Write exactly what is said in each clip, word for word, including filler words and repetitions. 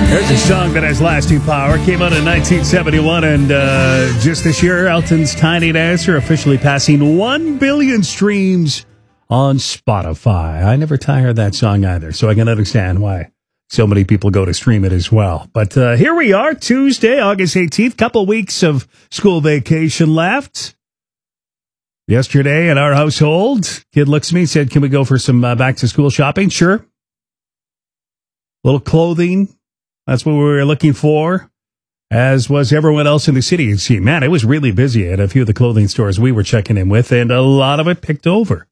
There's a song that has lasting power. Came out in nineteen seventy-one, and uh, just this year, Elton's Tiny Dancer officially passing one billion streams on Spotify. I never tire of that song either, so I can understand why so many people go to stream it as well. But uh, here we are, Tuesday, August eighteenth, couple weeks of school vacation left. Yesterday in our household, kid looks at me and said, can we go for some uh, back-to-school shopping? Sure. Little clothing. That's what we were looking for, as was everyone else in the city. You see, man, it was really busy at a few of the clothing stores we were checking in with, and a lot of it picked over.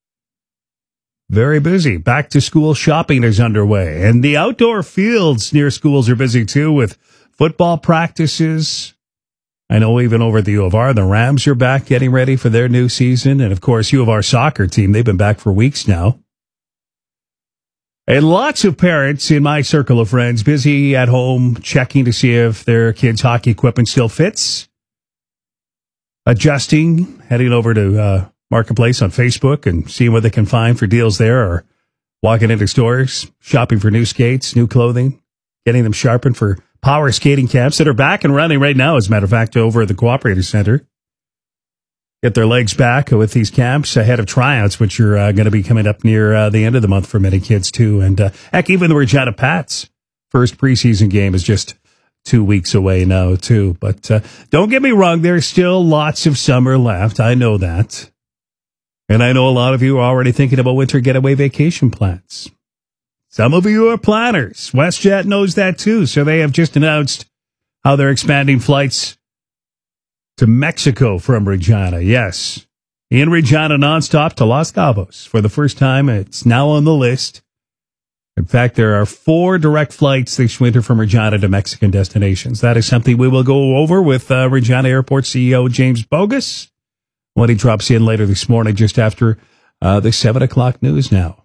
Very busy. Back-to-school shopping is underway, and the outdoor fields near schools are busy, too, with football practices. I know even over at the U of R, the Rams are back getting ready for their new season, and, of course, U of R soccer team, they've been back for weeks now. And lots of parents in my circle of friends busy at home checking to see if their kids' hockey equipment still fits. Adjusting, heading over to uh, Marketplace on Facebook and seeing what they can find for deals there, or walking into stores, shopping for new skates, new clothing, getting them sharpened for power skating camps that are back and running right now, as a matter of fact, over at the Cooperative Center. Get their legs back with these camps ahead of tryouts, which are uh, going to be coming up near uh, the end of the month for many kids, too. And uh, heck, even the Regina Pats' first preseason game is just two weeks away now, too. But uh, don't get me wrong, there's still lots of summer left. I know that. And I know a lot of you are already thinking about winter getaway vacation plans. Some of you are planners. WestJet knows that, too. So they have just announced how they're expanding flights to Mexico from Regina, yes. In Regina nonstop to Los Cabos. For the first time, it's now on the list. In fact, there are four direct flights this winter from Regina to Mexican destinations. That is something we will go over with uh, Regina Airport C E O James Bogus when he drops in later this morning, just after uh, the seven o'clock news now.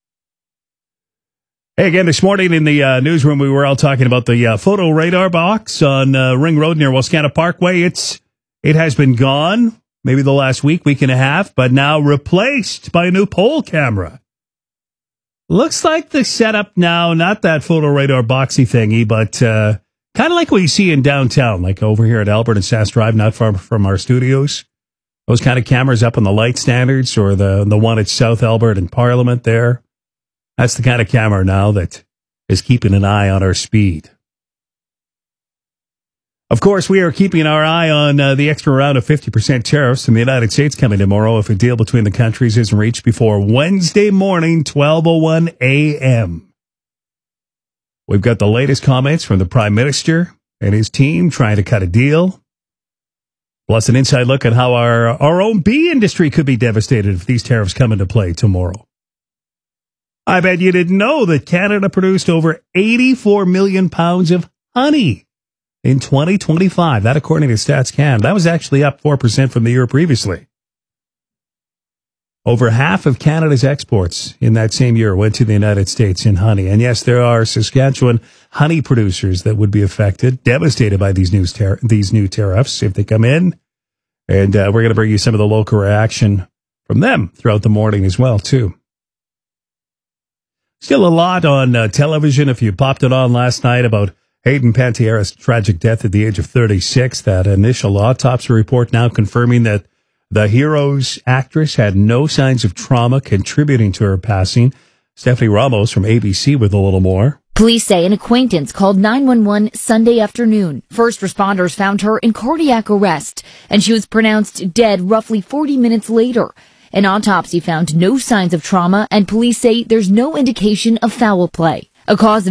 Hey, again, this morning in the uh, newsroom, we were all talking about the uh, photo radar box on uh, Ring Road near Wascana Parkway. It's It has been gone, maybe the last week, week and a half, but now replaced by a new pole camera. Looks like the setup now, not that photo radar boxy thingy, but uh, kind of like what you see in downtown, like over here at Albert and Sass Drive, not far from our studios. Those kind of cameras up on the light standards, or the, the one at South Albert and Parliament there. That's the kind of camera now that is keeping an eye on our speed. Of course, we are keeping our eye on uh, the extra round of fifty percent tariffs from the United States coming tomorrow if a deal between the countries isn't reached before Wednesday morning, twelve oh one a.m. We've got the latest comments from the Prime Minister and his team trying to cut a deal, plus an inside look at how our, our own bee industry could be devastated if these tariffs come into play tomorrow. I bet you didn't know that Canada produced over eighty-four million pounds of honey in twenty twenty-five. That, according to StatsCan, that was actually up four percent from the year previously. Over half of Canada's exports in that same year went to the United States in honey. And yes, there are Saskatchewan honey producers that would be affected, devastated by these new, tar- these new tariffs if they come in. And uh, we're going to bring you some of the local reaction from them throughout the morning as well, too. Still a lot on uh, television. If you popped it on last night about Hayden Panettiera's tragic death at the age of thirty-six, that initial autopsy report now confirming that the Heroes actress had no signs of trauma contributing to her passing. Stephanie Ramos from A B C with a little more. Police say an acquaintance called nine one one Sunday afternoon. First responders found her in cardiac arrest, and she was pronounced dead roughly forty minutes later. An autopsy found no signs of trauma, and police say there's no indication of foul play. A cause of